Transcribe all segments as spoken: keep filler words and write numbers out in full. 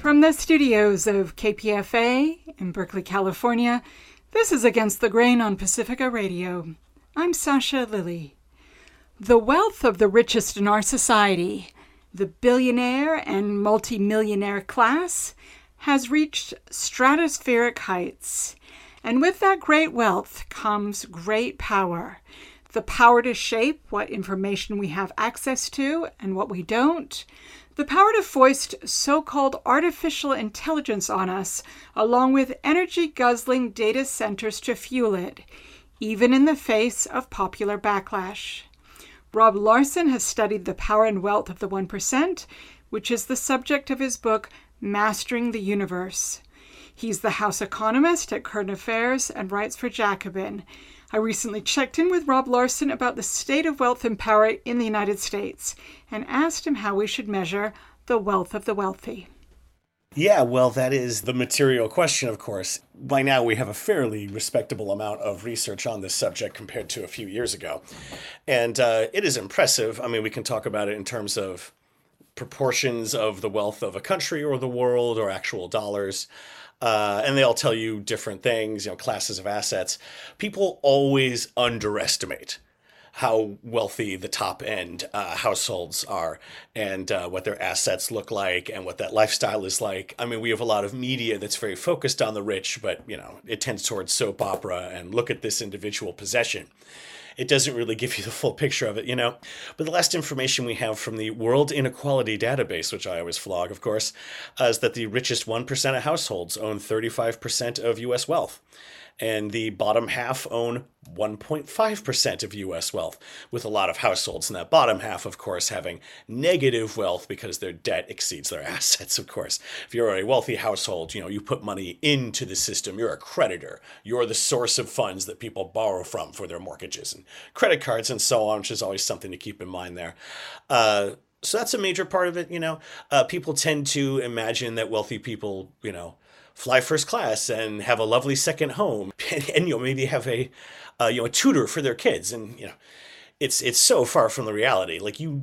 From the studios of K P F A in Berkeley, California, this is Against the Grain on Pacifica Radio. I'm Sasha Lilly. The wealth of the richest in our society, the billionaire and multimillionaire class, has reached stratospheric heights. And with that great wealth comes great power. The power to shape what information we have access to and what we don't. The power to foist so-called artificial intelligence on us, along with energy-guzzling data centers to fuel it, even in the face of popular backlash. Rob Larson has studied the power and wealth of the one percent, which is the subject of his book, Mastering the Universe. He's the House economist at Current Affairs and writes for Jacobin. I recently checked in with Rob Larson about the state of wealth and power in the United States and asked him how we should measure the wealth of the wealthy. Yeah, well, that is the material question, of course. By now, we have a fairly respectable amount of research on this subject compared to a few years ago. And uh, it is impressive. I mean, we can talk about it in terms of proportions of the wealth of a country or the world or actual dollars. Uh, and they all tell you different things, you know, classes of assets. People always underestimate how wealthy the top end uh, households are and uh, what their assets look like and what that lifestyle is like. I mean, we have a lot of media that's very focused on the rich, but, you know, it tends towards soap opera and look at this individual possession. It doesn't really give you the full picture of it, you know. But the last information we have from the World Inequality Database, which I always flog, of course, uh, is that the richest one percent of households own thirty-five percent of U S wealth. And the bottom half own one point five percent of U S wealth, with a lot of households in that bottom half, of course, having negative wealth because their debt exceeds their assets, of course. If you're a wealthy household, you know, you put money into the system, you're a creditor. You're the source of funds that people borrow from for their mortgages and credit cards and so on, which is always something to keep in mind there. Uh, so that's a major part of it, you know. Uh, people tend to imagine that wealthy people, you know, fly first class and have a lovely second home, and, and you know, maybe have a uh, you know a tutor for their kids, and you know, it's it's so far from the reality. Like you,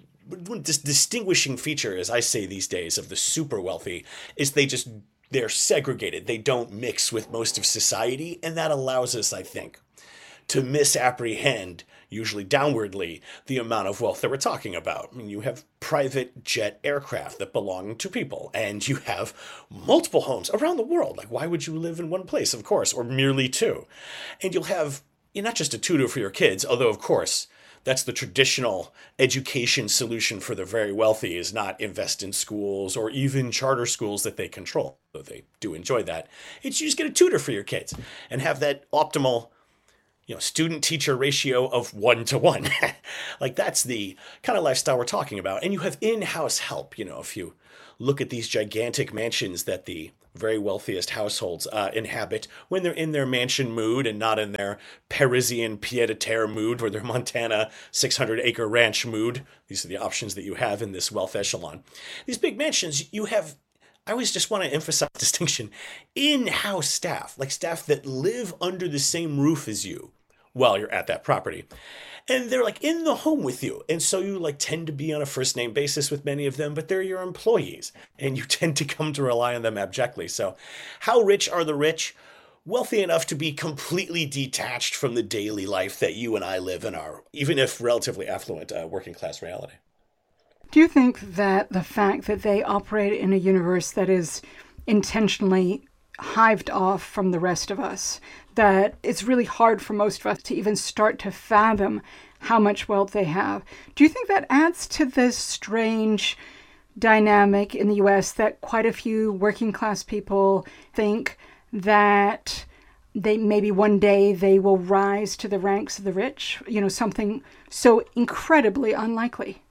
this distinguishing feature, as I say these days, of the super wealthy is they just they're segregated. They don't mix with most of society, and that allows us, I think, to misapprehend, usually downwardly, the amount of wealth that we're talking about. I mean, you have private jet aircraft that belong to people, and you have multiple homes around the world. Like, why would you live in one place, of course, or merely two? And you'll have, you're not just a tutor for your kids, although, of course, that's the traditional education solution for the very wealthy, is not invest in schools or even charter schools that they control, though they do enjoy that. It's you just get a tutor for your kids and have that optimal, you know, student-teacher ratio of one to one. Like, that's the kind of lifestyle we're talking about. And you have in-house help. You know, if you look at these gigantic mansions that the very wealthiest households uh, inhabit when they're in their mansion mood and not in their Parisian pied-à-terre mood or their Montana six hundred acre ranch mood. These are the options that you have in this wealth echelon. These big mansions, you have, I always just want to emphasize distinction, in-house staff, like staff that live under the same roof as you while you're at that property. And they're like in the home with you. And so you like tend to be on a first name basis with many of them, but they're your employees and you tend to come to rely on them abjectly. So how rich are the rich? Wealthy enough to be completely detached from the daily life that you and I live in our, even if relatively affluent, uh, working class reality. Do you think that the fact that they operate in a universe that is intentionally hived off from the rest of us, that it's really hard for most of us to even start to fathom how much wealth they have, do you think that adds to this strange dynamic in the U S that quite a few working class people think that they maybe one day they will rise to the ranks of the rich, you know, something so incredibly unlikely?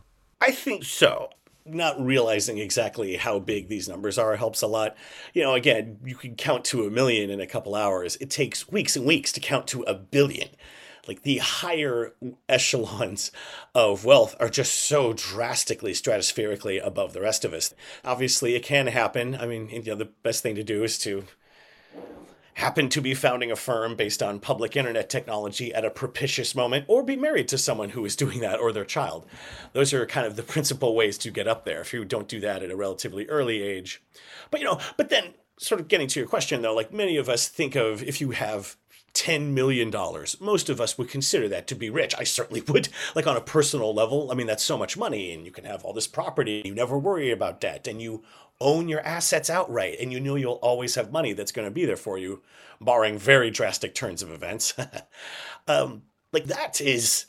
I think so. Not realizing exactly how big these numbers are helps a lot. You know, again, you can count to a million in a couple hours. It takes weeks and weeks to count to a billion. Like, the higher echelons of wealth are just so drastically, stratospherically above the rest of us. Obviously, it can happen. I mean, you know, the best thing to do is to happen to be founding a firm based on public internet technology at a propitious moment, or be married to someone who is doing that or their child. Those are kind of the principal ways to get up there if you don't do that at a relatively early age. But, you know, but then sort of getting to your question, though, like many of us think of if you have ten million dollars, most of us would consider that to be rich. I certainly would, like on a personal level. I mean, that's so much money, and you can have all this property. You never worry about debt, and you own your assets outright, and you know you'll always have money that's going to be there for you, barring very drastic turns of events. um, like that is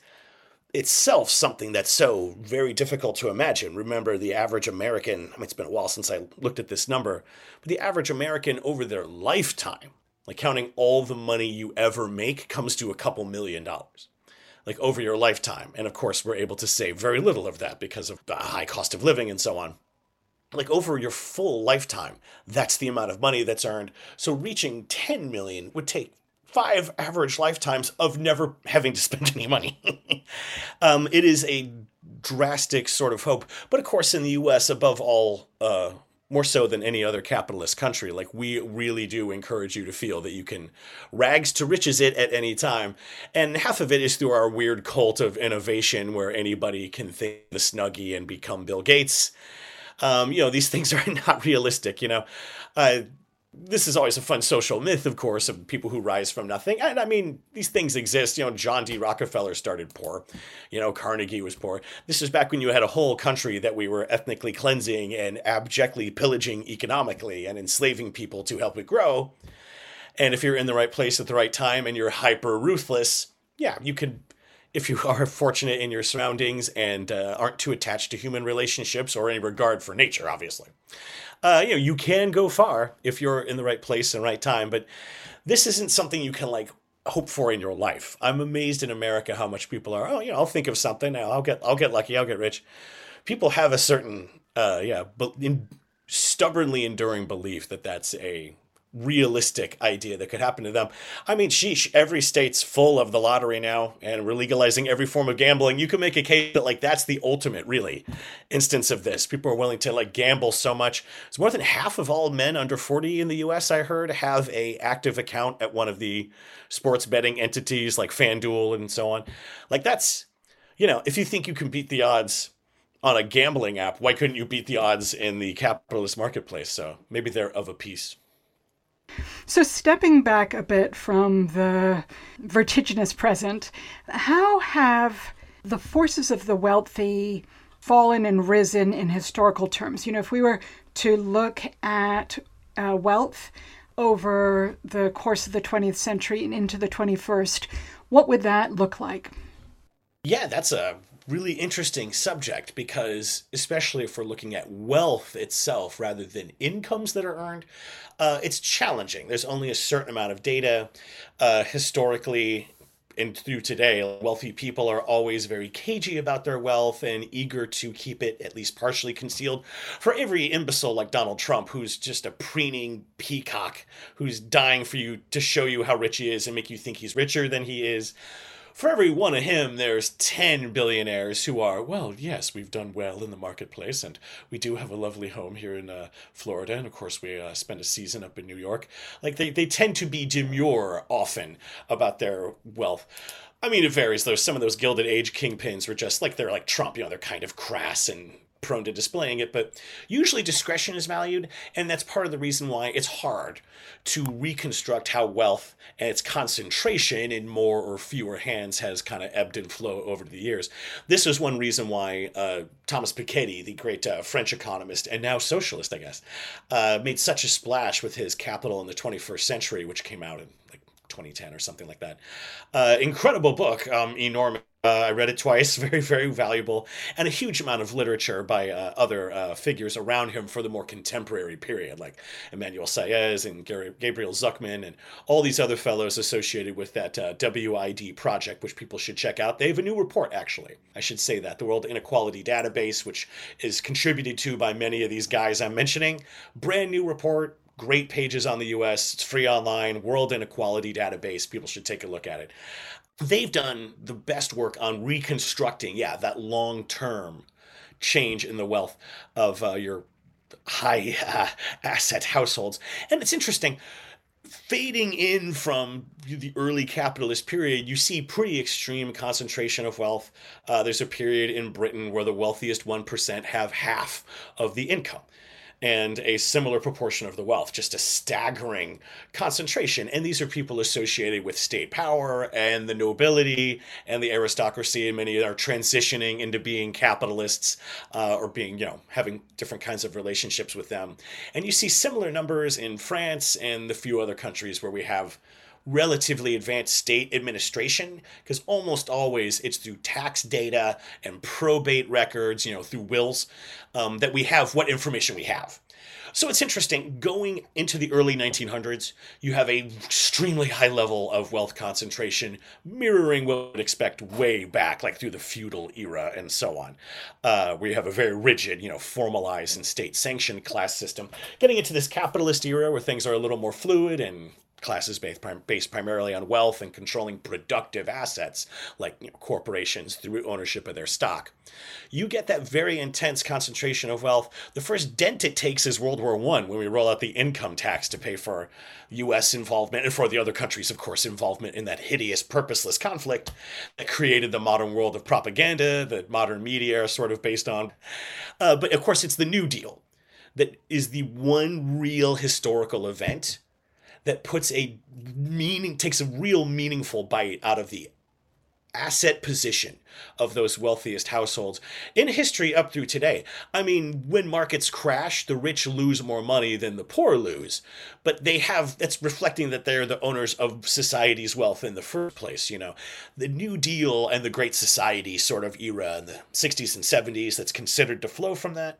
itself something that's so very difficult to imagine. Remember, the average American, I mean, it's been a while since I looked at this number, but the average American over their lifetime, like counting all the money you ever make, comes to a couple million dollars. Like over your lifetime. And of course, we're able to save very little of that because of the high cost of living and so on. Like over your full lifetime, that's the amount of money that's earned. So reaching ten million would take five average lifetimes of never having to spend any money. um, it is a drastic sort of hope. But of course, in the U S, above all, uh, more so than any other capitalist country, like we really do encourage you to feel that you can rags to riches it at any time. And half of it is through our weird cult of innovation where anybody can think the Snuggie and become Bill Gates. Um, you know, these things are not realistic, you know. Uh, this is always a fun social myth, of course, of people who rise from nothing. And I mean, these things exist. You know, John D. Rockefeller started poor. You know, Carnegie was poor. This is back when you had a whole country that we were ethnically cleansing and abjectly pillaging economically and enslaving people to help it grow. And if you're in the right place at the right time and you're hyper ruthless, yeah, you could, if you are fortunate in your surroundings and uh, aren't too attached to human relationships or any regard for nature, obviously. Uh, you know, you can go far if you're in the right place and right time, but this isn't something you can like hope for in your life. I'm amazed in America how much people are, oh, you know, I'll think of something. I'll get, I'll get lucky. I'll get rich. People have a certain, uh, yeah, but in stubbornly enduring belief that that's a realistic idea that could happen to them. I mean, sheesh, every state's full of the lottery now, and we're legalizing every form of gambling. You can make a case that like that's the ultimate, really, instance of this. People are willing to like gamble so much. It's more than half of all men under forty in the U S, I heard, have a active account at one of the sports betting entities like FanDuel and so on. Like that's, you know, if you think you can beat the odds on a gambling app, why couldn't you beat the odds in the capitalist marketplace? So maybe they're of a piece. So stepping back a bit from the vertiginous present, how have the forces of the wealthy fallen and risen in historical terms? You know, if we were to look at uh, wealth over the course of the twentieth century and into the twenty-first, what would that look like? Yeah, that's a really interesting subject because especially if we're looking at wealth itself rather than incomes that are earned, uh, it's challenging. There's only a certain amount of data. Uh, historically and through today, wealthy people are always very cagey about their wealth and eager to keep it at least partially concealed. For every imbecile like Donald Trump, who's just a preening peacock, who's dying for you to show you how rich he is and make you think he's richer than he is, for every one of him, there's ten billionaires who are, well, yes, we've done well in the marketplace, and we do have a lovely home here in uh, Florida, and of course we uh, spend a season up in New York. Like, they, they tend to be demure often about their wealth. I mean, it varies, though. Some of those Gilded Age kingpins were just, like, they're like Trump, you know, they're kind of crass and prone to displaying it, but usually discretion is valued, and that's part of the reason why it's hard to reconstruct how wealth and its concentration in more or fewer hands has kind of ebbed and flowed over the years. This is one reason why uh, Thomas Piketty, the great uh, French economist and now socialist, I guess, uh, made such a splash with his Capital in the twenty-first Century, which came out in like twenty ten or something like that. Uh, incredible book, um, enormous. Uh, I read it twice, very, very valuable, and a huge amount of literature by uh, other uh, figures around him for the more contemporary period, like Emmanuel Saez and Gary, Gabriel Zuckman and all these other fellows associated with that uh, W I D project, which people should check out. They have a new report, actually. I should say that. The World Inequality Database, which is contributed to by many of these guys I'm mentioning. Brand new report. Great pages on the U S. It's free online. World Inequality Database. People should take a look at it. They've done the best work on reconstructing, yeah, that long-term change in the wealth of uh, your high uh, asset households. And it's interesting. fading in from the early capitalist period, you see pretty extreme concentration of wealth. Uh, there's a period in Britain where the wealthiest one percent have half of the income and a similar proportion of the wealth, just a staggering concentration. And these are people associated with state power and the nobility and the aristocracy, and many are transitioning into being capitalists uh, or being, you know, having different kinds of relationships with them. And you see similar numbers in France and the few other countries where we have relatively advanced state administration, because almost always it's through tax data and probate records, you know, through wills, um, that we have what information we have. So it's interesting, going into the early nineteen hundreds, you have a extremely high level of wealth concentration, mirroring what we would expect way back, like through the feudal era and so on, uh, where you have a very rigid, you know, formalized and state-sanctioned class system. Getting into this capitalist era where things are a little more fluid and classes based, based primarily on wealth and controlling productive assets like, you know, corporations through ownership of their stock. You get that very intense concentration of wealth. The first dent it takes is World War One, when we roll out the income tax to pay for U S involvement and for the other countries, of course, involvement in that hideous, purposeless conflict that created the modern world of propaganda that modern media are sort of based on. Uh, but of course, it's the New Deal that is the one real historical event that puts a meaning, takes a real meaningful bite out of the asset position of those wealthiest households in history up through today. I mean, when markets crash, the rich lose more money than the poor lose, but they have, that's reflecting that they're the owners of society's wealth in the first place. You know, the New Deal and the Great Society sort of era in the sixties and seventies that's considered to flow from that.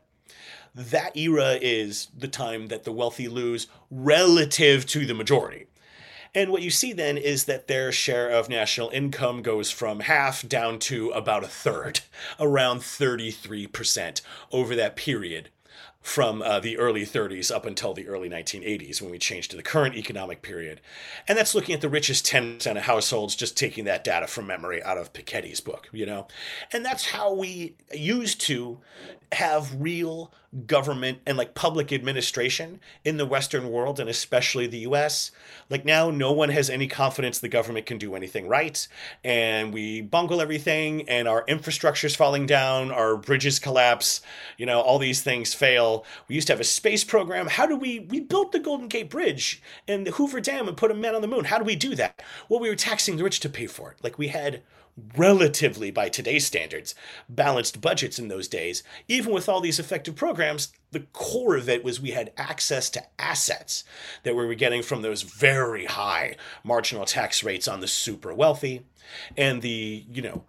That era is the time that the wealthy lose relative to the majority. And what you see then is that their share of national income goes from half down to about a third, around thirty-three percent over that period, from uh, the early thirties up until the early nineteen eighties, when we changed to the current economic period. And that's looking at the richest ten percent of households, just taking that data from memory out of Piketty's book, you know? And that's how we used to have real government and like public administration in the Western world, and especially the U S. Like now, no one has any confidence the government can do anything right, and we bungle everything, and our infrastructure's falling down, our bridges collapse, you know, all these things fail. We used to have a space program. How do we, we built the Golden Gate Bridge and the Hoover Dam and put a man on the moon. How do we do that? Well, we were taxing the rich to pay for it. Like we had relatively, by today's standards, balanced budgets in those days. Even with all these effective programs, the core of it was we had access to assets that we were getting from those very high marginal tax rates on the super wealthy, and the, you know,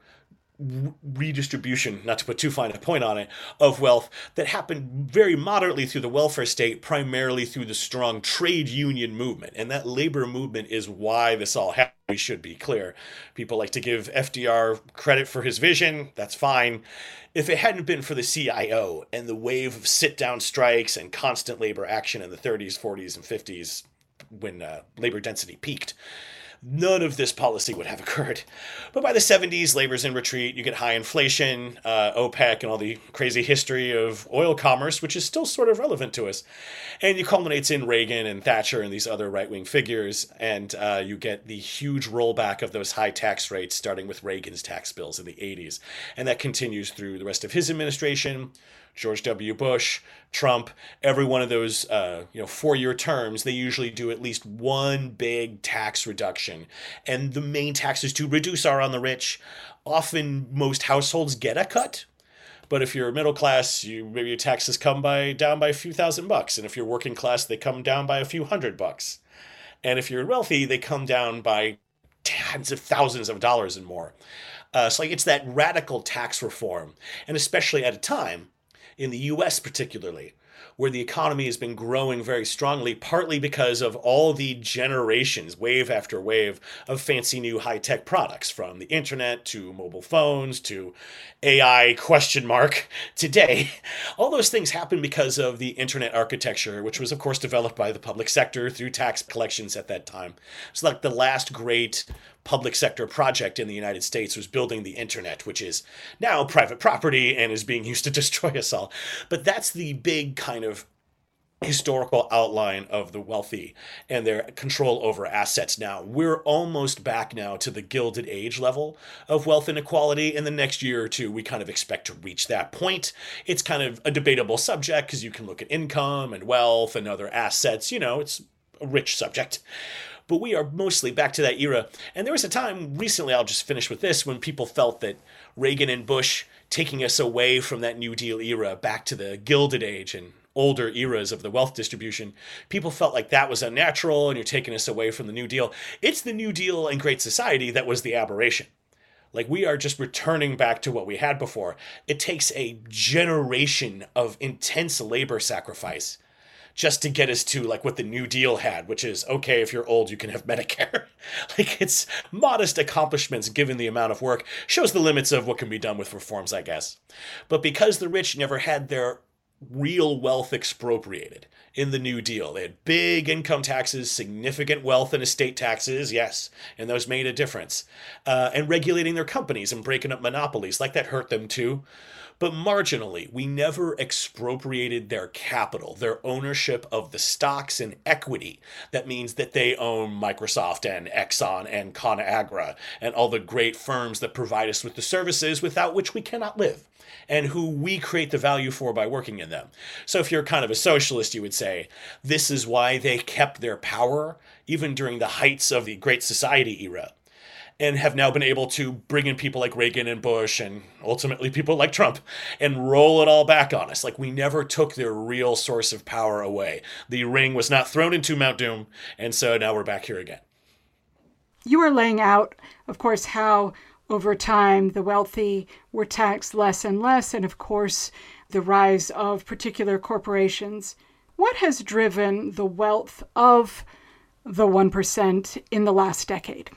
redistribution, not to put too fine a point on it, of wealth that happened very moderately through the welfare state, primarily through the strong trade union movement. And that labor movement is why this all happened. We should be clear. People like to give F D R credit for his vision. That's fine. If it hadn't been for the C I O and the wave of sit-down strikes and constant labor action in the thirties, forties, and fifties, when uh, labor density peaked, none of this policy would have occurred. But by the seventies, labor's in retreat. You get high inflation, uh, OPEC, and all the crazy history of oil commerce, which is still sort of relevant to us. And it culminates in Reagan and Thatcher and these other right-wing figures. And uh, you get the huge rollback of those high tax rates, starting with Reagan's tax bills in the eighties. And that continues through the rest of his administration. George W. Bush, Trump, every one of those uh, you know, four-year terms, they usually do at least one big tax reduction. And the main taxes to reduce are on the rich. Often most households get a cut. But if you're middle class, you maybe your taxes come by down by a few thousand bucks. And if you're working class, they come down by a few hundred bucks. And if you're wealthy, they come down by tens of thousands of dollars and more. Uh, so like it's that radical tax reform, and especially at a time in the U S particularly, where the economy has been growing very strongly, partly because of all the generations, wave after wave, of fancy new high-tech products, from the internet to mobile phones to A I question mark today. All those things happen because of the internet architecture, which was, of course, developed by the public sector through tax collections at that time. It's like the last great public sector project in the United States was building the internet, which is now private property and is being used to destroy us all. But that's the big kind of historical outline of the wealthy and their control over assets now. We're almost back now to the Gilded Age level of wealth inequality. In the next year or two, we kind of expect to reach that point. It's kind of a debatable subject because you can look at income and wealth and other assets. You know, it's a rich subject. But we are mostly back to that era. And there was a time recently, I'll just finish with this, when people felt that Reagan and Bush taking us away from that New Deal era back to the Gilded Age and older eras of the wealth distribution, people felt like that was unnatural and you're taking us away from the New Deal. It's the New Deal and Great Society that was the aberration. Like, we are just returning back to what we had before. It takes a generation of intense labor sacrifice just to get us to like what the New Deal had, which is, okay, if you're old, you can have Medicare. Like, it's modest accomplishments given the amount of work, shows the limits of what can be done with reforms, I guess. But because the rich never had their real wealth expropriated in the New Deal. They had big income taxes, significant wealth and estate taxes, yes, and those made a difference. Uh, and regulating their companies and breaking up monopolies, like that hurt them too. But marginally, we never expropriated their capital, their ownership of the stocks and equity. That means that they own Microsoft and Exxon and ConAgra and all the great firms that provide us with the services without which we cannot live, and who we create the value for by working in them. So if you're kind of a socialist, you would say, this is why they kept their power even during the heights of the Great Society era, and have now been able to bring in people like Reagan and Bush and ultimately people like Trump and roll it all back on us. Like, we never took their real source of power away. The ring was not thrown into Mount Doom, and so now we're back here again. You are laying out, of course, how over time the wealthy were taxed less and less, and of course the rise of particular corporations. What has driven the wealth of the one percent in the last decade?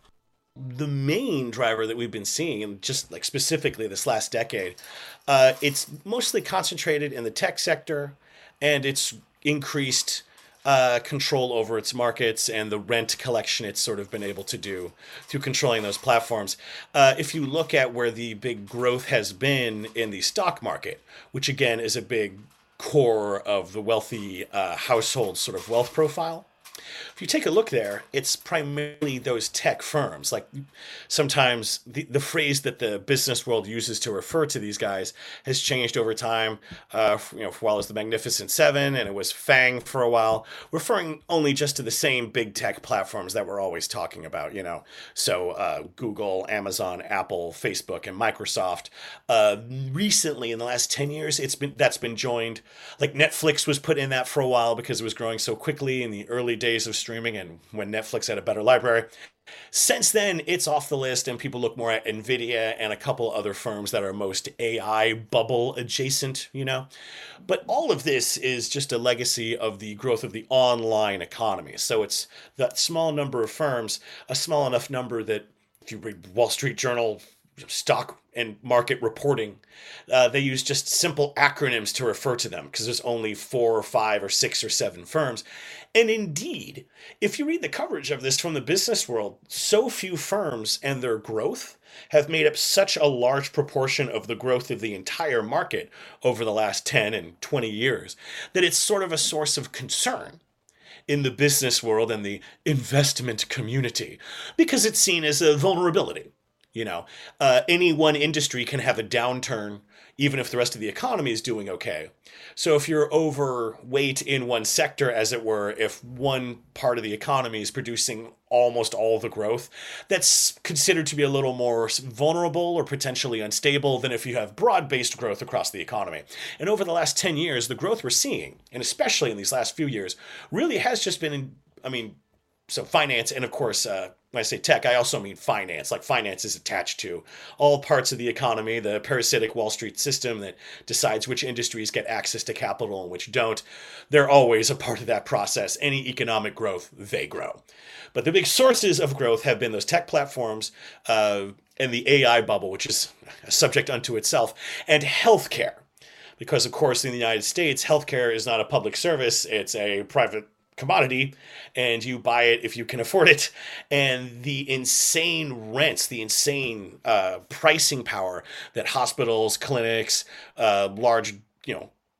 The main driver that we've been seeing, and just like specifically this last decade, uh, it's mostly concentrated in the tech sector, and it's increased uh, control over its markets and the rent collection it's sort of been able to do through controlling those platforms. Uh, if you look at where the big growth has been in the stock market, which again is a big core of the wealthy uh, household sort of wealth profile, if you take a look there, it's primarily those tech firms. Like, sometimes the, the phrase that the business world uses to refer to these guys has changed over time. Uh, you know, for a while it was the Magnificent Seven, and it was FANG for a while, referring only just to the same big tech platforms that we're always talking about, you know. So uh, Google, Amazon, Apple, Facebook, and Microsoft. Uh, recently, in the last ten years, it's been that's been joined. Like, Netflix was put in that for a while because it was growing so quickly in the early days of streaming and when Netflix had a better library. Since then, it's off the list, and people look more at NVIDIA and a couple other firms that are most A I bubble adjacent, you know. But all of this is just a legacy of the growth of the online economy. So it's that small number of firms, a small enough number that if you read Wall Street Journal stock and market reporting, uh, they use just simple acronyms to refer to them because there's only four or five or six or seven firms. And indeed, if you read the coverage of this from the business world, so few firms and their growth have made up such a large proportion of the growth of the entire market over the last ten and twenty years that it's sort of a source of concern in the business world and the investment community because it's seen as a vulnerability. You know, uh, any one industry can have a downturn even if the rest of the economy is doing okay. So if you're overweight in one sector, as it were, if one part of the economy is producing almost all the growth, that's considered to be a little more vulnerable or potentially unstable than if you have broad-based growth across the economy. And over the last ten years, the growth we're seeing, and especially in these last few years, really has just been, in, I mean, so finance, and of course, uh, when I say tech, I also mean finance. Like, finance is attached to all parts of the economy, the parasitic Wall Street system that decides which industries get access to capital and which don't. They're always a part of that process. Any economic growth, they grow. But the big sources of growth have been those tech platforms uh, and the A I bubble, which is a subject unto itself, and healthcare. Because, of course, in the United States, healthcare is not a public service. It's a private commodity, and you buy it if you can afford it. And the insane rents, the insane uh, pricing power that hospitals, clinics, uh, large, you know,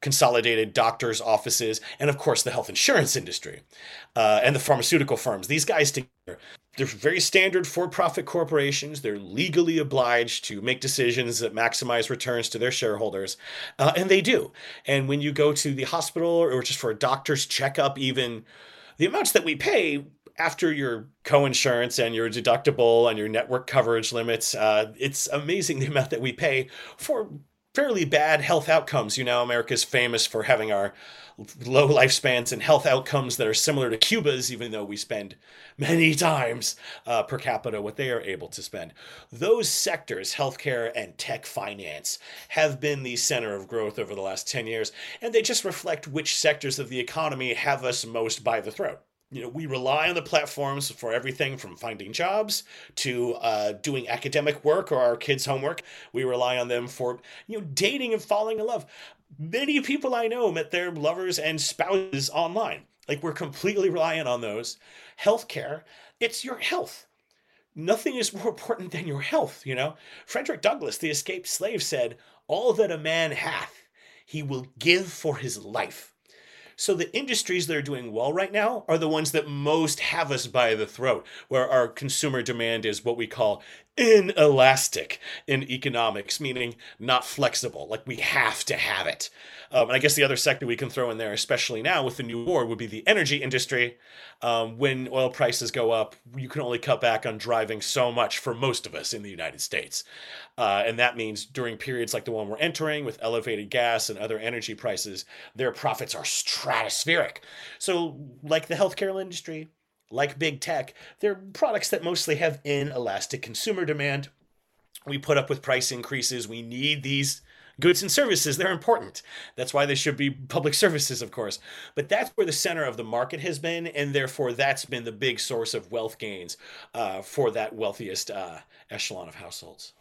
consolidated doctors' offices, and of course the health insurance industry uh, and the pharmaceutical firms. These guys together, they're very standard for-profit corporations. They're legally obliged to make decisions that maximize returns to their shareholders, uh, and they do. And when you go to the hospital or just for a doctor's checkup, even the amounts that we pay after your co-insurance and your deductible and your network coverage limits, uh, it's amazing the amount that we pay for fairly bad health outcomes. You know, America's famous for having our low lifespans and health outcomes that are similar to Cuba's, even though we spend many times uh, per capita what they are able to spend. Those sectors, healthcare and tech finance, have been the center of growth over the last ten years, and they just reflect which sectors of the economy have us most by the throat. You know, we rely on the platforms for everything from finding jobs to uh, doing academic work or our kids' homework. We rely on them for, you know, dating and falling in love. Many people I know met their lovers and spouses online. Like, we're completely reliant on those. Healthcare, it's your health. Nothing is more important than your health, you know? Frederick Douglass, the escaped slave, said, "All that a man hath, he will give for his life." So the industries that are doing well right now are the ones that most have us by the throat, where our consumer demand is what we call inelastic in economics, meaning not flexible, like we have to have it. Um, and I guess the other sector we can throw in there, especially now with the new war, would be the energy industry. Um, when oil prices go up, you can only cut back on driving so much for most of us in the United States. Uh, and that means during periods like the one we're entering with elevated gas and other energy prices, their profits are stratospheric. So like the healthcare industry, like big tech, they're products that mostly have inelastic consumer demand. We put up with price increases. We need these goods and services. They're important. That's why they should be public services, of course. But that's where the center of the market has been, and therefore that's been the big source of wealth gains uh, for that wealthiest uh, echelon of households.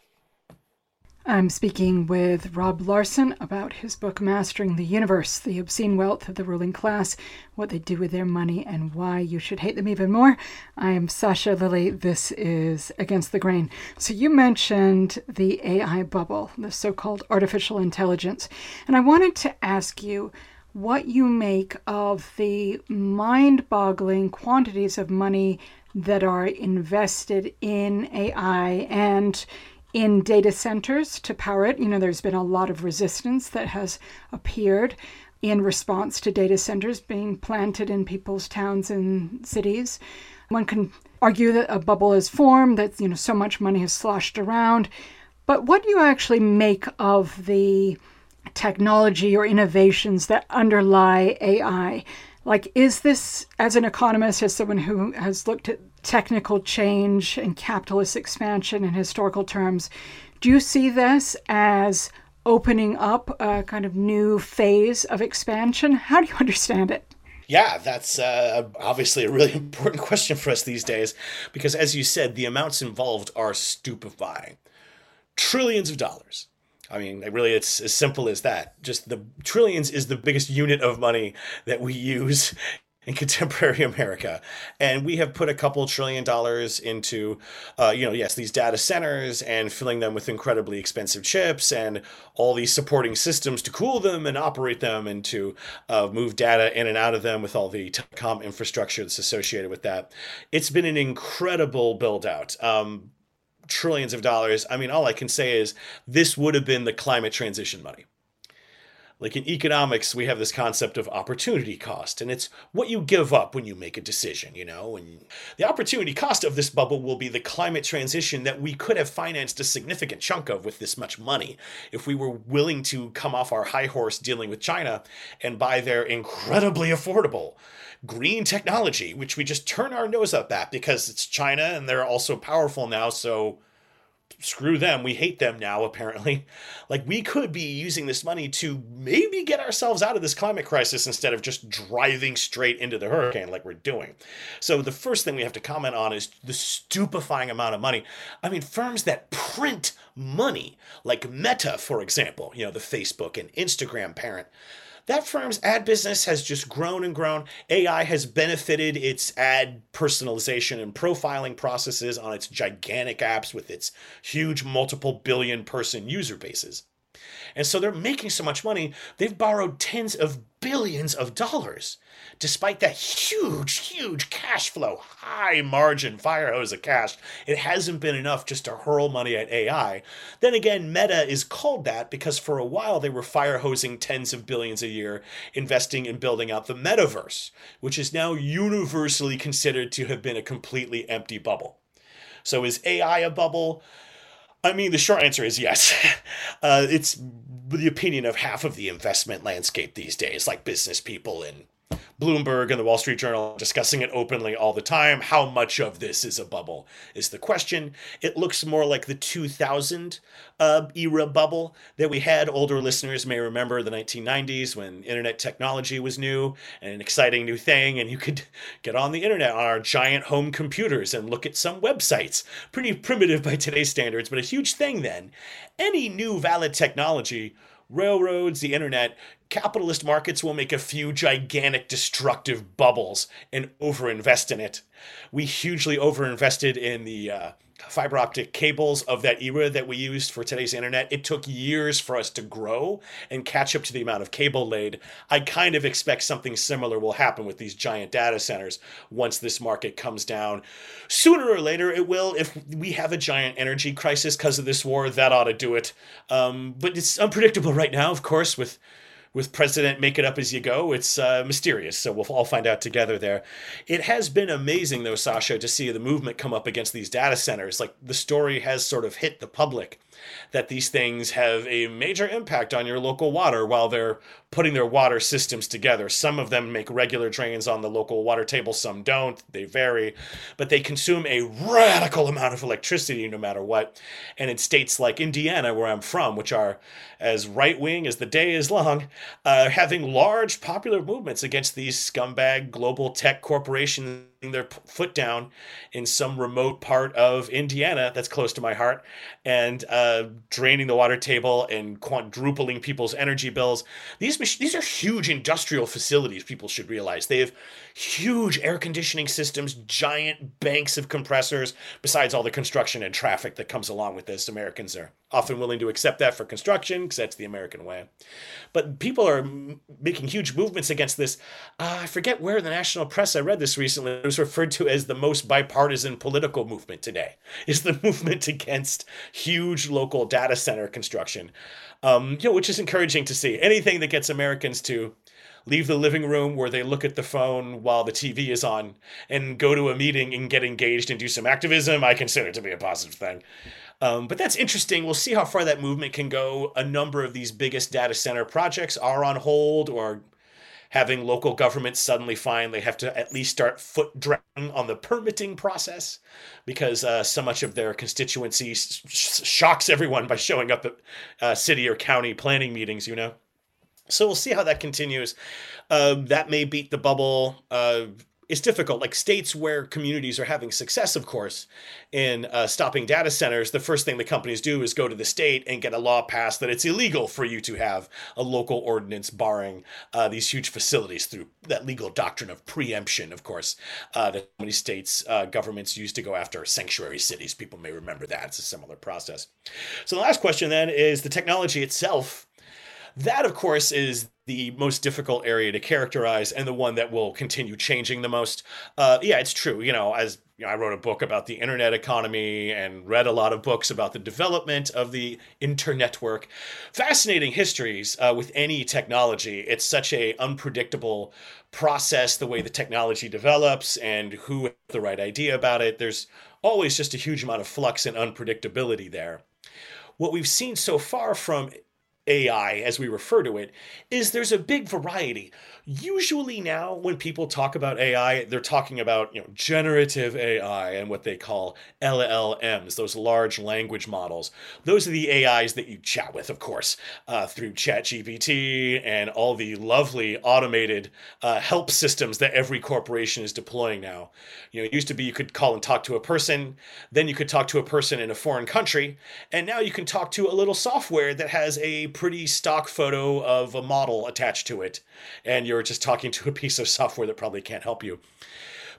I'm speaking with Rob Larson about his book, Mastering the Universe, The Obscene Wealth of the Ruling Class, What They Do with Their Money, and Why You Should Hate Them Even More. I am Sasha Lilly. This is Against the Grain. So you mentioned the A I bubble, the so-called artificial intelligence. And I wanted to ask you what you make of the mind-boggling quantities of money that are invested in A I and in data centers to power it. You know, there's been a lot of resistance that has appeared in response to data centers being planted in people's towns and cities. One can argue that a bubble is formed, that, you know, so much money is sloshed around. But what do you actually make of the technology or innovations that underlie A I? Like, is this, as an economist, as someone who has looked at technical change and capitalist expansion in historical terms, do you see this as opening up a kind of new phase of expansion? How do you understand it? Yeah, that's uh, obviously a really important question for us these days, because as you said, the amounts involved are stupefying. Trillions of dollars. I mean, really, it's as simple as that. Just the trillions is the biggest unit of money that we use in contemporary America. And we have put a couple trillion dollars into, uh, you know, yes, these data centers and filling them with incredibly expensive chips and all these supporting systems to cool them and operate them and to uh, move data in and out of them with all the telecom infrastructure that's associated with that. It's been an incredible build out. Um, trillions of dollars. I mean, all I can say is this would have been the climate transition money. Like in economics, we have this concept of opportunity cost, and it's what you give up when you make a decision, you know, and the opportunity cost of this bubble will be the climate transition that we could have financed a significant chunk of with this much money if we were willing to come off our high horse dealing with China and buy their incredibly affordable green technology, which we just turn our nose up at because it's China and they're also powerful now. So screw them. We hate them now, apparently. Like, we could be using this money to maybe get ourselves out of this climate crisis instead of just driving straight into the hurricane like we're doing. So the first thing we have to comment on is the stupefying amount of money. I mean, firms that print money, like Meta, for example, you know, the Facebook and Instagram parent, that firm's ad business has just grown and grown. A I has benefited its ad personalization and profiling processes on its gigantic apps with its huge multiple billion person user bases. And so they're making so much money, they've borrowed tens of billions of dollars. Despite that huge, huge cash flow, high margin fire hose of cash, it hasn't been enough just to hurl money at A I. Then again, Meta is called that because for a while they were fire hosing tens of billions a year, investing in building out the metaverse, which is now universally considered to have been a completely empty bubble. So is A I a bubble? I mean, the short answer is yes. Uh, it's the opinion of half of the investment landscape these days, like business people and Bloomberg and the Wall Street Journal discussing it openly all the time. How much of this is a bubble is the question. It looks more like the two thousand uh, era bubble that we had. Older listeners may remember the nineteen nineties when internet technology was new and an exciting new thing, and you could get on the internet on our giant home computers and look at some websites. Pretty primitive by today's standards, but a huge thing then. Any new valid technology, railroads, the internet, capitalist markets will make a few gigantic destructive bubbles and overinvest in it. We hugely overinvested in the uh, fiber optic cables of that era that we used for today's internet. It took years for us to grow and catch up to the amount of cable laid. I kind of expect something similar will happen with these giant data centers once this market comes down. Sooner or later it will. If we have a giant energy crisis because of this war, that ought to do it. Um, but it's unpredictable right now, of course, with with President make it up as you go. It's uh, mysterious, so we'll all find out together there. It has been amazing, though, Sasha, to see the movement come up against these data centers. Like, the story has sort of hit the public that these things have a major impact on your local water while they're putting their water systems together. Some of them make regular drains on the local water table, some don't. They vary, but they consume a radical amount of electricity no matter what. And in states like Indiana, where I'm from, which are as right-wing as the day is long, uh, having large popular movements against these scumbag global tech corporations their foot down in some remote part of Indiana that's close to my heart and uh, draining the water table and quadrupling people's energy bills. These these are huge industrial facilities, people should realize. They have huge air conditioning systems, giant banks of compressors, besides all the construction and traffic that comes along with this. Americans are often willing to accept that for construction because that's the American way. But people are m- making huge movements against this. Uh, I forget where in the national press I read this recently. It was referred to as the most bipartisan political movement today, is the movement against huge local data center construction, um, you know, which is encouraging to see. Anything that gets Americans to leave the living room where they look at the phone while the T V is on and go to a meeting and get engaged and do some activism, I consider to be a positive thing. Um, but that's interesting. We'll see how far that movement can go. A number of these biggest data center projects are on hold or having local governments suddenly find they have to at least start foot dragging on the permitting process because uh, so much of their constituency sh- shocks everyone by showing up at uh, city or county planning meetings, you know? So we'll see how that continues. Uh, that may beat the bubble. Uh, it's difficult. Like states where communities are having success, of course, in uh, stopping data centers, the first thing the companies do is go to the state and get a law passed that it's illegal for you to have a local ordinance barring uh, these huge facilities through that legal doctrine of preemption, of course, uh, that many states, uh, governments use to go after sanctuary cities. People may remember that. It's a similar process. So the last question then is the technology itself. That, of course, is the most difficult area to characterize and the one that will continue changing the most. Uh, yeah, it's true. You know, as you know, I wrote a book about the internet economy and read a lot of books about the development of the internetwork. Fascinating histories uh, with any technology. It's such a unpredictable process, the way the technology develops and who has the right idea about it. There's always just a huge amount of flux and unpredictability there. What we've seen so far from A I, as we refer to it, is there's a big variety. Usually now when people talk about A I, they're talking about, you know, generative A I and what they call L L Ms, those large language models. Those are the A Is that you chat with, of course, uh, through ChatGPT and all the lovely automated uh, help systems that every corporation is deploying now. You know, it used to be you could call and talk to a person, then you could talk to a person in a foreign country, and now you can talk to a little software that has a pretty stock photo of a model attached to it, and you're just talking to a piece of software that probably can't help you.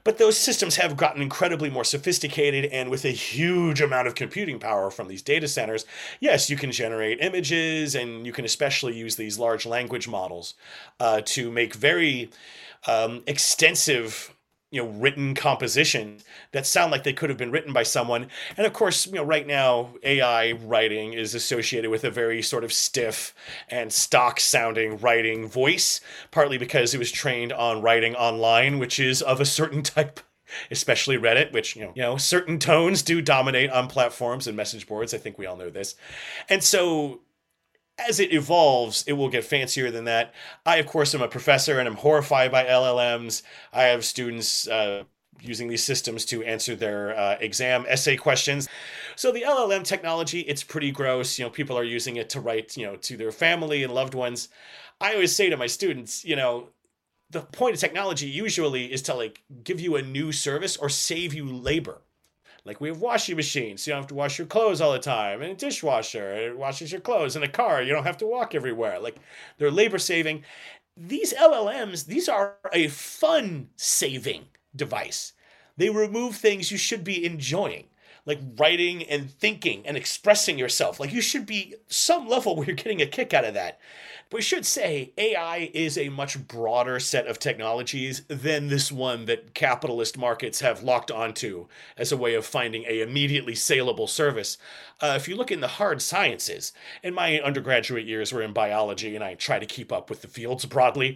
But those systems have gotten incredibly more sophisticated, and with a huge amount of computing power from these data centers, yes, you can generate images, and you can especially use these large language models uh, to make very um, extensive, you know, written compositions that sound like they could have been written by someone. And of course, you know, right now, A I writing is associated with a very sort of stiff and stock sounding writing voice, partly because it was trained on writing online, which is of a certain type, especially Reddit, which, you know, you know, certain tones do dominate on platforms and message boards. I think we all know this. And so as it evolves, it will get fancier than that. I, of course, am a professor and I'm horrified by L L Ms. I have students uh, using these systems to answer their uh, exam essay questions. So the L L M technology, it's pretty gross. You know, people are using it to write, you know, to their family and loved ones. I always say to my students, you know, the point of technology usually is to like give you a new service or save you labor. Like we have washing machines, so you don't have to wash your clothes all the time, and a dishwasher, it washes your clothes, and a car, you don't have to walk everywhere. Like they're labor saving. These L L Ms, these are a fun saving device. They remove things you should be enjoying, like writing and thinking and expressing yourself. Like you should be some level where you're getting a kick out of that. We should say A I is a much broader set of technologies than this one that capitalist markets have locked onto as a way of finding a immediately saleable service. Uh, if you look in the hard sciences, and my undergraduate years were in biology, and I try to keep up with the fields broadly,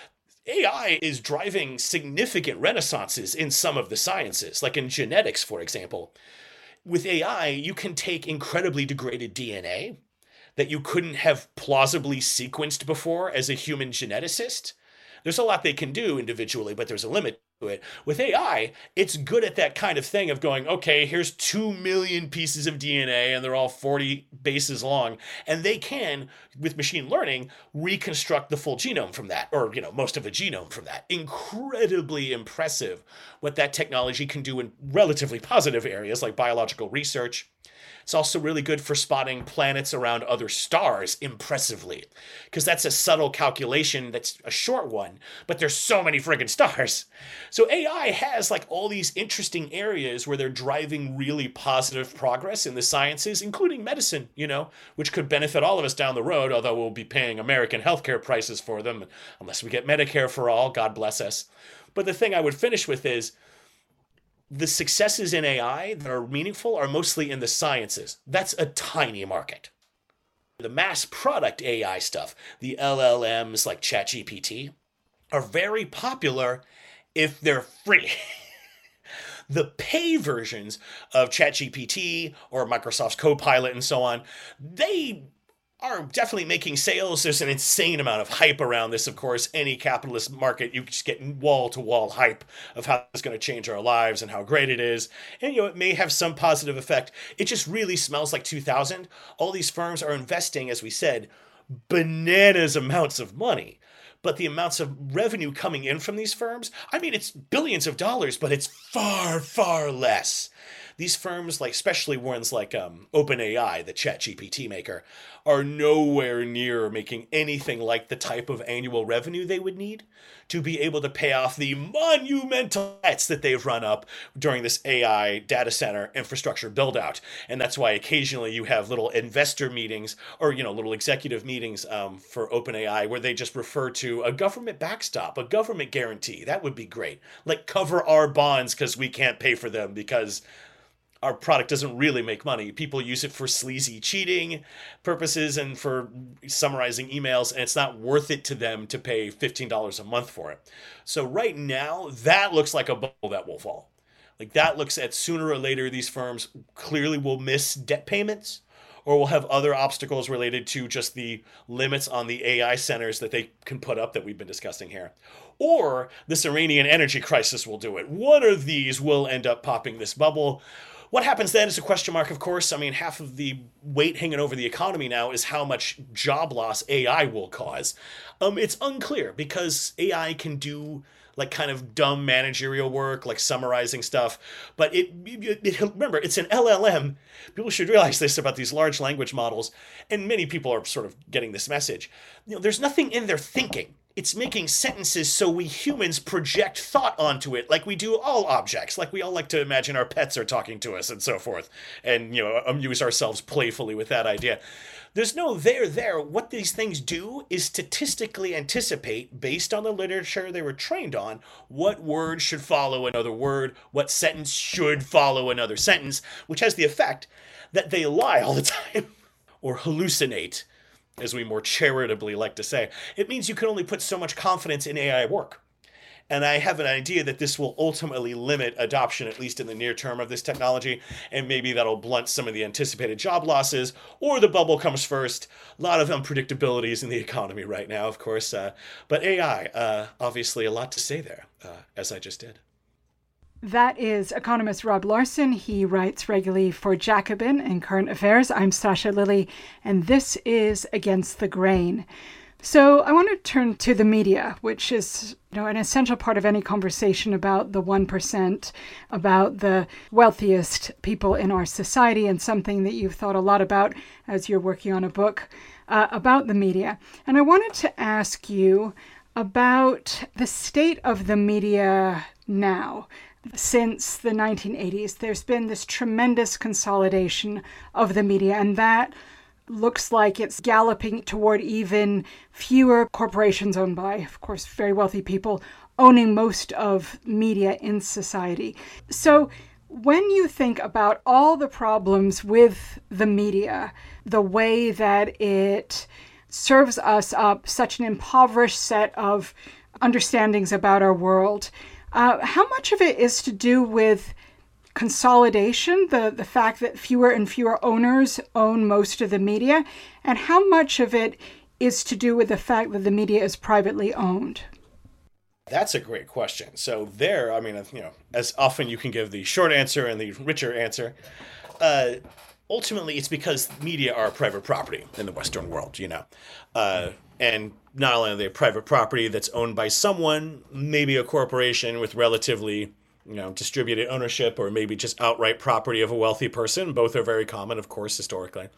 A I is driving significant renaissances in some of the sciences, like in genetics, for example. With A I, you can take incredibly degraded D N A that you couldn't have plausibly sequenced before as a human geneticist. There's a lot they can do individually, but there's a limit to it. With A I, it's good at that kind of thing of going, okay, here's two million pieces of D N A and they're all forty bases long. And they can, with machine learning, reconstruct the full genome from that, or, you know, most of a genome from that. Incredibly impressive what that technology can do in relatively positive areas like biological research. It's also really good for spotting planets around other stars impressively, because that's a subtle calculation that's a short one, but there's so many friggin' stars. So A I has like all these interesting areas where they're driving really positive progress in the sciences, including medicine, you know, which could benefit all of us down the road, although we'll be paying American healthcare prices for them, unless we get Medicare for all, God bless us. But the thing I would finish with is, the successes in A I that are meaningful are mostly in the sciences. That's a tiny market. The mass product A I stuff, the L L Ms like ChatGPT, are very popular if they're free. The pay versions of ChatGPT or Microsoft's Copilot and so on, they are definitely making sales. There's an insane amount of hype around this, of course. Any capitalist market, you just get wall-to-wall hype of how it's going to change our lives and how great it is. And, you know, it may have some positive effect. It just really smells like two thousand. All these firms are investing, as we said, bananas amounts of money. But the amounts of revenue coming in from these firms, I mean, it's billions of dollars, but it's far, far less. These firms, like especially ones like um, OpenAI, the ChatGPT maker, are nowhere near making anything like the type of annual revenue they would need to be able to pay off the monumental debts that they've run up during this A I data center infrastructure build out. And that's why occasionally you have little investor meetings or, you know, little executive meetings um, for OpenAI where they just refer to a government backstop, a government guarantee. That would be great. Like cover our bonds because we can't pay for them because our product doesn't really make money. People use it for sleazy cheating purposes and for summarizing emails, and it's not worth it to them to pay fifteen dollars a month for it. So right now, that looks like a bubble that will fall. Like that looks at sooner or later, these firms clearly will miss debt payments or will have other obstacles related to just the limits on the A I centers that they can put up that we've been discussing here. Or this Iranian energy crisis will do it. One of these will end up popping this bubble. What happens then is a question mark, of course. I mean, half of the weight hanging over the economy now is how much job loss A I will cause. Um, it's unclear because A I can do like kind of dumb managerial work, like summarizing stuff. But it, it, it remember, it's an L L M. People should realize this about these large language models, and many people are sort of getting this message. You know, there's nothing in their thinking. it's making sentences so we humans project thought onto it, like we do all objects, like we all like to imagine our pets are talking to us and so forth, and, you know, amuse ourselves playfully with that idea. There's no there there. What these things do is statistically anticipate, based on the literature they were trained on, what word should follow another word, what sentence should follow another sentence, which has the effect that they lie all the time, or hallucinate, as we more charitably like to say. It means you can only put so much confidence in A I work. And I have an idea that this will ultimately limit adoption, at least in the near term, of this technology. And maybe that'll blunt some of the anticipated job losses, or the bubble comes first. A lot of unpredictabilities in the economy right now, of course. Uh, but A I, uh, obviously a lot to say there, uh, as I just did. That is economist Rob Larson. He writes regularly for Jacobin and Current Affairs. I'm Sasha Lilley, and this is Against the Grain. So I want to turn to the media, which is, you know, an essential part of any conversation about the one percent, about the wealthiest people in our society, and something that you've thought a lot about as you're working on a book uh, about the media. And I wanted to ask you about the state of the media now. Since the nineteen eighties, there's been this tremendous consolidation of the media, and that looks like it's galloping toward even fewer corporations owned by, of course, very wealthy people owning most of media in society. So when you think about all the problems with the media, the way that it serves us up such an impoverished set of understandings about our world, uh, how much of it is to do with consolidation, the, the fact that fewer and fewer owners own most of the media, and how much of it is to do with the fact that the media is privately owned? That's a great question. So there, I mean, you know, as often you can give the short answer and the richer answer. Uh, ultimately, it's because media are private property in the Western world, you know. Uh, and not only are they private property that's owned by someone, maybe a corporation with relatively, you know, distributed ownership, or maybe just outright property of a wealthy person. Both are very common, of course, historically.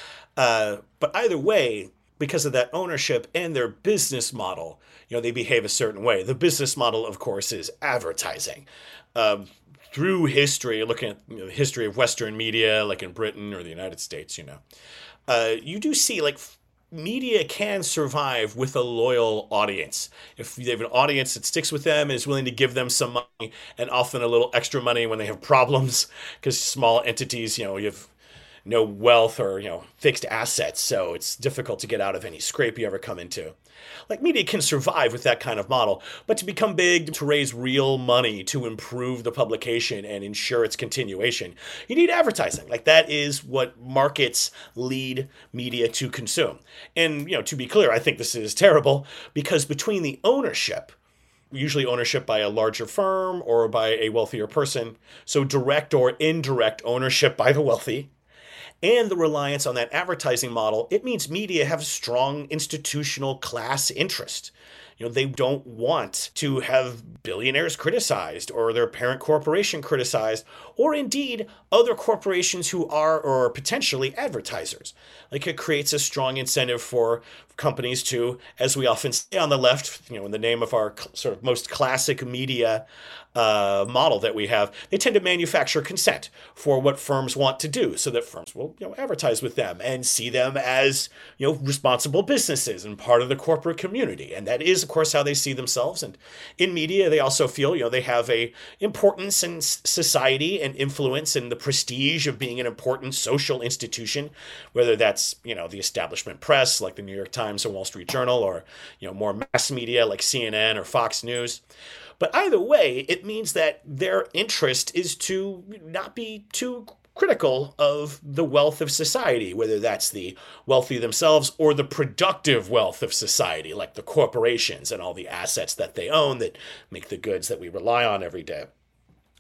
Uh, but either way, because of that ownership and their business model, you know, they behave a certain way. The business model, of course, is advertising. Um, through history, looking at, you know, the history of Western media, like in Britain or the United States, you know, uh, you do see, like, media can survive with a loyal audience. If they have an audience that sticks with them and is willing to give them some money, and often a little extra money when they have problems, because small entities, you know, you have no wealth or, you know, fixed assets, so it's difficult to get out of any scrape you ever come into. Like, media can survive with that kind of model, but to become big, to raise real money, to improve the publication and ensure its continuation, you need advertising. Like, that is what markets lead media to consume. And, you know, to be clear, I think this is terrible, because between the ownership, usually ownership by a larger firm or by a wealthier person, so direct or indirect ownership by the wealthy, and the reliance on that advertising model, it means media have a strong institutional class interest. You know, they don't want to have billionaires criticized, or their parent corporation criticized, or indeed other corporations who are or are potentially advertisers. Like, it creates a strong incentive for companies to, as we often say on the left, you know, in the name of our sort of most classic media uh, model that we have, they tend to manufacture consent for what firms want to do, so that firms will, you know, advertise with them and see them as, you know, responsible businesses and part of the corporate community. And that is, of course, how they see themselves. And in media, they also feel, you know, they have a importance in society and influence and the prestige of being an important social institution, whether that's, you know, the establishment press like the New York Times and Wall Street Journal, or, you know, more mass media like C N N or Fox News. But either way, it means that their interest is to not be too critical of the wealth of society, whether that's the wealthy themselves or the productive wealth of society, like the corporations and all the assets that they own that make the goods that we rely on every day.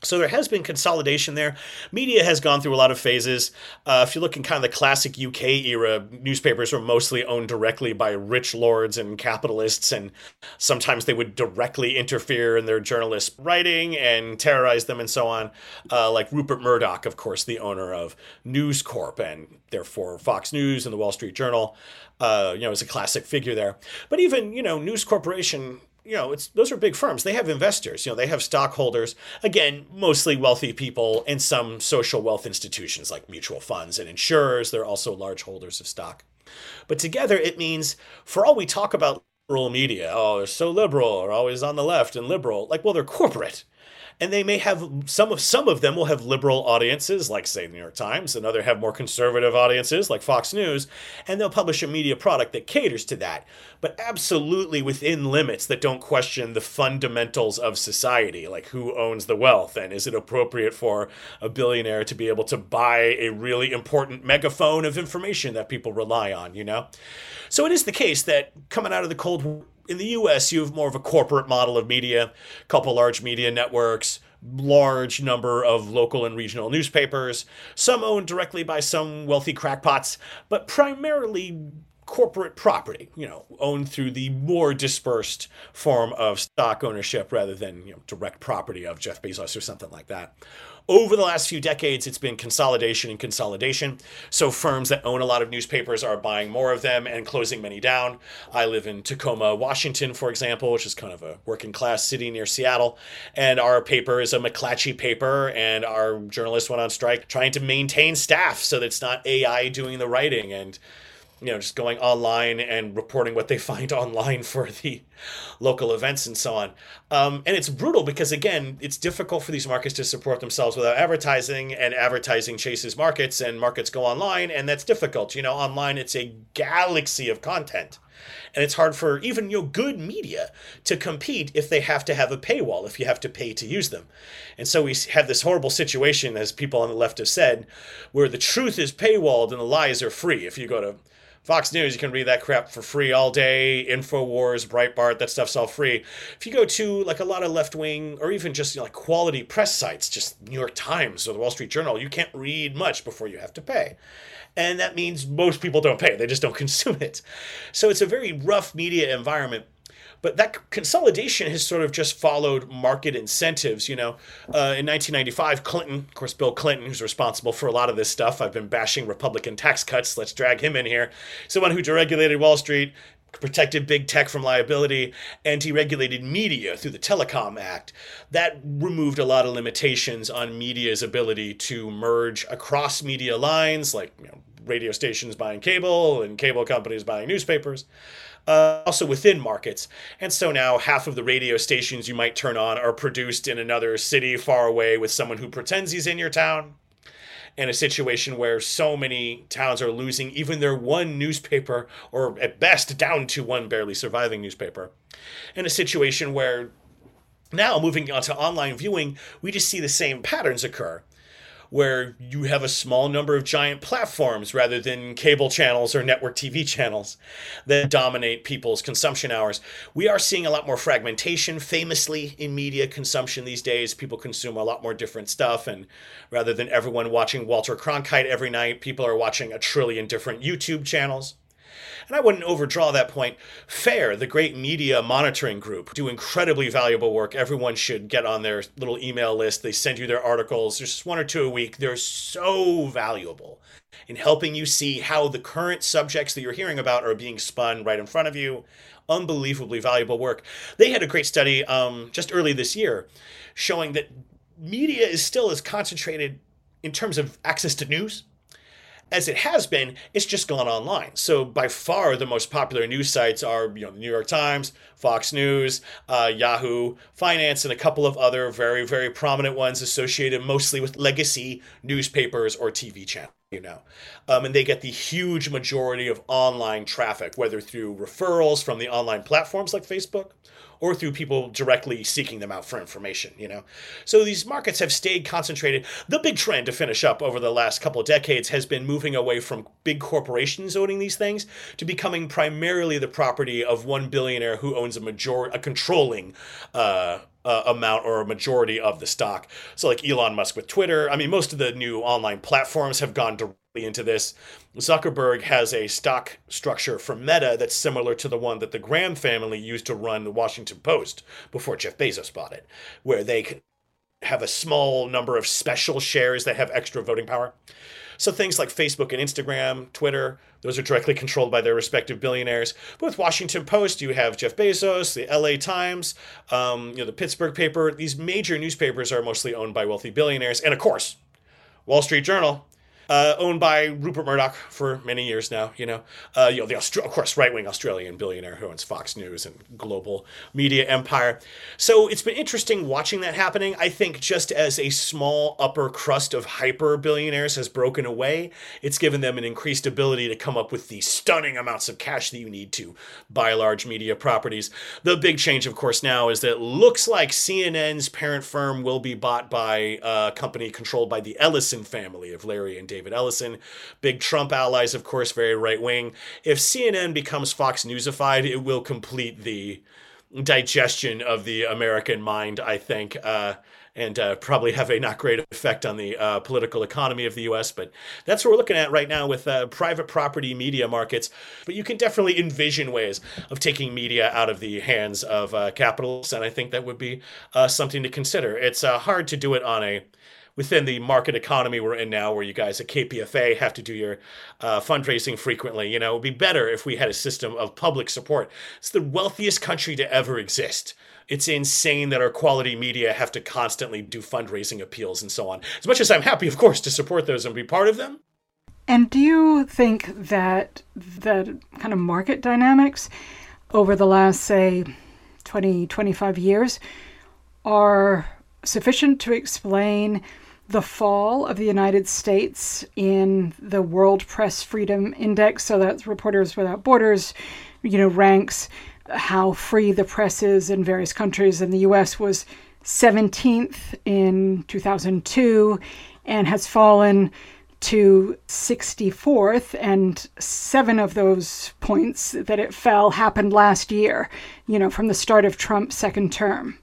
So there has been consolidation there. Media has gone through a lot of phases. Uh, if you look in kind of the classic U K era, newspapers were mostly owned directly by rich lords and capitalists, and sometimes they would directly interfere in their journalists' writing and terrorize them and so on. Uh, like Rupert Murdoch, of course, the owner of News Corp and therefore Fox News and the Wall Street Journal, uh, you know, is a classic figure there. But even, you know, News Corporation, you know, it's those are big firms. They have investors, you know, they have stockholders, again, mostly wealthy people and some social wealth institutions like mutual funds and insurers. They're also large holders of stock. But together it means, for all we talk about liberal media, oh, they're so liberal, or always on the left and liberal, like, well, they're corporate. And they may have some of some of them will have liberal audiences, like, say, the New York Times, and other have more conservative audiences, like Fox News, and they'll publish a media product that caters to that, but absolutely within limits that don't question the fundamentals of society, like who owns the wealth, and is it appropriate for a billionaire to be able to buy a really important megaphone of information that people rely on, you know? So it is the case that coming out of the Cold War, in the U S, you have more of a corporate model of media, a couple large media networks, large number of local and regional newspapers, some owned directly by some wealthy crackpots, but primarily corporate property, you know, owned through the more dispersed form of stock ownership rather than, you know, direct property of Jeff Bezos or something like that. Over the last few decades, it's been consolidation and consolidation. So firms that own a lot of newspapers are buying more of them and closing many down. I live in Tacoma, Washington, for example, which is kind of a working class city near Seattle. And our paper is a McClatchy paper, and our journalists went on strike trying to maintain staff so that it's not A I doing the writing and, you know, just going online and reporting what they find online for the local events and so on. Um, and it's brutal because, again, it's difficult for these markets to support themselves without advertising, and advertising chases markets, and markets go online, and that's difficult. You know, online, it's a galaxy of content. And it's hard for even, you know, good media to compete if they have to have a paywall, if you have to pay to use them. And so we have this horrible situation, as people on the left have said, where the truth is paywalled and the lies are free. If you go to Fox News, you can read that crap for free all day. InfoWars, Breitbart, that stuff's all free. If you go to like a lot of left-wing or even just, you know, like quality press sites, just New York Times or the Wall Street Journal, you can't read much before you have to pay. And that means most people don't pay. They just don't consume it. So it's a very rough media environment. But that consolidation has sort of just followed market incentives. You know, uh, in nineteen ninety-five, Clinton, of course, Bill Clinton, who's responsible for a lot of this stuff. I've been bashing Republican tax cuts. Let's drag him in here. He's the one who deregulated Wall Street, protected big tech from liability, and deregulated media through the Telecom Act. That removed a lot of limitations on media's ability to merge across media lines, like, you know, radio stations buying cable and cable companies buying newspapers. Uh, also within markets. And so now half of the radio stations you might turn on are produced in another city far away with someone who pretends he's in your town. In a situation where so many towns are losing even their one newspaper, or at best down to one barely surviving newspaper. In a situation where now, moving on to online viewing, we just see the same patterns occur, where you have a small number of giant platforms rather than cable channels or network T V channels that dominate people's consumption hours. We are seeing a lot more fragmentation, famously, in media consumption these days. People consume a lot more different stuff, and rather than everyone watching Walter Cronkite every night, people are watching a trillion different YouTube channels. And I wouldn't overdraw that point. FAIR, the great media monitoring group, do incredibly valuable work. Everyone should get on their little email list. They send you their articles. There's just one or two a week. They're so valuable in helping you see how the current subjects that you're hearing about are being spun right in front of you. Unbelievably valuable work. They had a great study um, just early this year showing that media is still as concentrated in terms of access to news as it has been. It's just gone online. So by far the most popular news sites are, you know, the New York Times, Fox News, uh, Yahoo Finance, and a couple of other very, very prominent ones associated mostly with legacy newspapers or T V channels, you know. Um, and they get the huge majority of online traffic, whether through referrals from the online platforms like Facebook, or through people directly seeking them out for information, you know. So these markets have stayed concentrated. The big trend, to finish up, over the last couple of decades has been moving away from big corporations owning these things to becoming primarily the property of one billionaire who owns a major, a controlling uh, uh, amount or a majority of the stock. So like Elon Musk with Twitter, I mean, most of the new online platforms have gone directly into this. Zuckerberg has a stock structure for Meta that's similar to the one that the Graham family used to run the Washington Post before Jeff Bezos bought it, where they have a small number of special shares that have extra voting power. So things like Facebook and Instagram, Twitter, those are directly controlled by their respective billionaires. But with Washington Post, you have Jeff Bezos, the L A Times, um, you know, the Pittsburgh paper. These major newspapers are mostly owned by wealthy billionaires. And of course, Wall Street Journal, uh, owned by Rupert Murdoch for many years now, you know. Uh, you know, the Austra- of course, right-wing Australian billionaire who owns Fox News and global media empire. So it's been interesting watching that happening. I think just as a small upper crust of hyper billionaires has broken away, it's given them an increased ability to come up with the stunning amounts of cash that you need to buy large media properties. The big change, of course, now is that it looks like C N N's parent firm will be bought by a company controlled by the Ellison family of Larry and David Ellison. Big Trump allies, of course, very right-wing. If C N N becomes Fox Newsified, it will complete the digestion of the American mind, I think, uh, and uh, probably have a not great effect on the uh, political economy of the U S. But that's what we're looking at right now with uh, private property media markets. But you can definitely envision ways of taking media out of the hands of uh, capitalists, and I think that would be uh, something to consider. It's uh, hard to do it on a within the market economy we're in now, where you guys at K P F A have to do your uh, fundraising frequently. You know, it would be better if we had a system of public support. It's the wealthiest country to ever exist. It's insane that our quality media have to constantly do fundraising appeals and so on. As much as I'm happy, of course, to support those and be part of them. And do you think that the kind of market dynamics over the last, say, twenty, twenty-five years are sufficient to explain the fall of the United States in the World Press Freedom Index? So that's Reporters Without Borders, you know, ranks how free the press is in various countries. And the U S was seventeenth in two thousand two and has fallen to sixty-fourth, and seven of those points that it fell happened last year, you know, from the start of Trump's second term.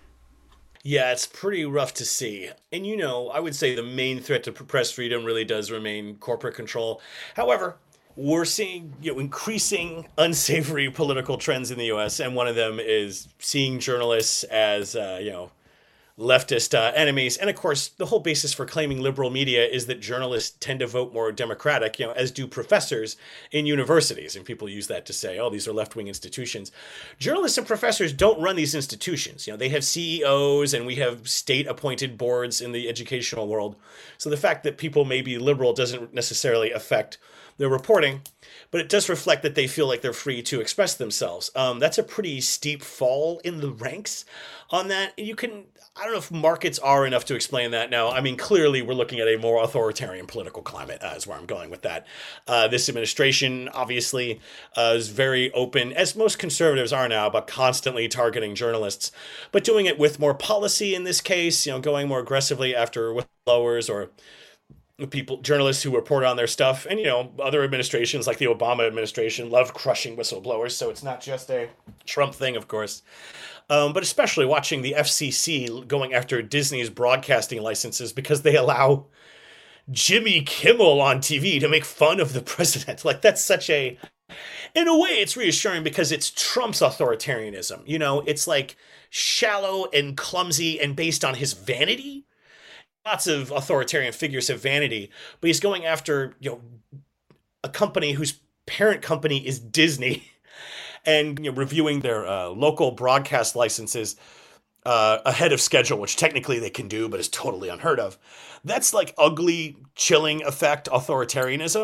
Yeah, it's pretty rough to see. And, you know, I would say the main threat to press freedom really does remain corporate control. However, we're seeing, you know, increasing unsavory political trends in the U S, and one of them is seeing journalists as, uh, you know, leftist uh, enemies. And of course, the whole basis for claiming liberal media is that journalists tend to vote more Democratic, you know, as do professors in universities. And people use that to say, oh, these are left-wing institutions. Journalists and professors don't run these institutions. You know, they have C E Os and we have state-appointed boards in the educational world. So the fact that people may be liberal doesn't necessarily affect their reporting, but it does reflect that they feel like they're free to express themselves. Um, that's a pretty steep fall in the ranks on that. You can, I don't know if markets are enough to explain that now. I mean, clearly we're looking at a more authoritarian political climate, uh, is where I'm going with that. Uh, this administration obviously uh, is very open, as most conservatives are now, about constantly targeting journalists, but doing it with more policy in this case, you know, going more aggressively after whistleblowers or people, journalists who report on their stuff. And, you know, other administrations like the Obama administration love crushing whistleblowers. So it's not just a Trump thing, of course. Um, but especially watching the F C C going after Disney's broadcasting licenses because they allow Jimmy Kimmel on T V to make fun of the president. Like, that's such a, in a way, it's reassuring because it's Trump's authoritarianism. You know, it's like shallow and clumsy and based on his vanity. Lots of authoritarian figures have vanity, but he's going after, you know, a company whose parent company is Disney, and, you know, reviewing their uh, local broadcast licenses uh, ahead of schedule, which technically they can do, but is totally unheard of. That's like ugly, chilling effect authoritarianism.